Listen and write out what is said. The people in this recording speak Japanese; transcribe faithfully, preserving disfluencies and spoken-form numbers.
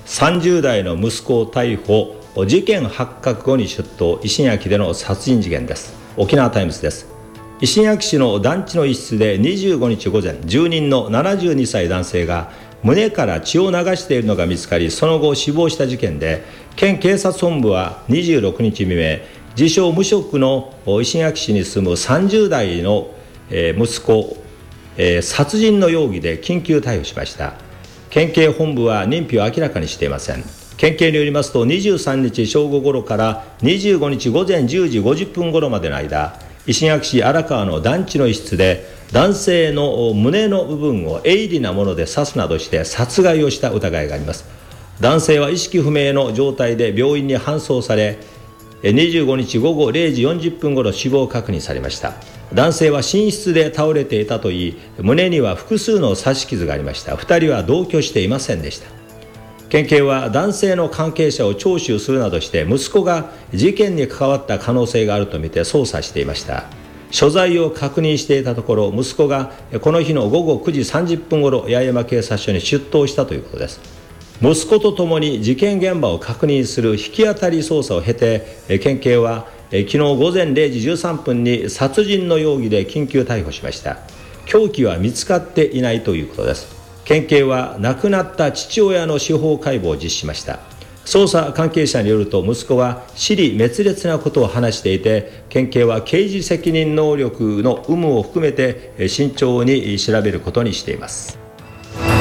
さんじゅう代の息子を逮捕、事件発覚後に出頭、石垣での殺人事件です。沖縄タイムズです。石垣市の団地の一室でにじゅうごにち午前、住人のななじゅうにさい男性が胸から血を流しているのが見つかり、その後死亡した事件で、県警察本部はにじゅうろくにち未明、自称無職の石垣市に住むさんじゅう代の息子、殺人の容疑で緊急逮捕しました。県警本部は認否を明らかにしていません。県警によりますと、にじゅうさんにち正午ごろからにじゅうごにち午前じゅうじごじゅっぷん頃までの間、石垣市荒川の団地の一室で男性の胸の部分を鋭利なもので刺すなどして殺害をした疑いがあります。男性は意識不明の状態で病院に搬送され、にじゅうごにちごごれいじよんじゅっぷん頃死亡確認されました。男性は寝室で倒れていたといい、胸には複数の刺し傷がありました。ふたりは同居していませんでした。県警は男性の関係者を聴取するなどして、息子が事件に関わった可能性があるとみて捜査していました。所在を確認していたところ、息子がこの日のごごくじさんじゅっぷん頃、八重山警察署に出頭したということです。息子とともに事件現場を確認する引き当たり捜査を経て、県警は昨日午前れいじじゅうさんぷんに殺人の容疑で緊急逮捕しました。凶器は見つかっていないということです。県警は亡くなった父親の司法解剖を実施しました。捜査関係者によると、息子は支離滅裂なことを話していて、県警は刑事責任能力の有無を含めて慎重に調べることにしています。